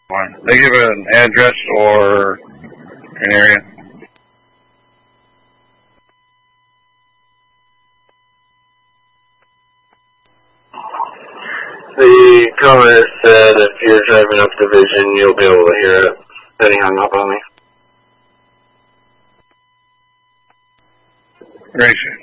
They give an address or an area? The caller said if you're driving up Division, you'll be able to hear it. Then he hung up on me. Gracious.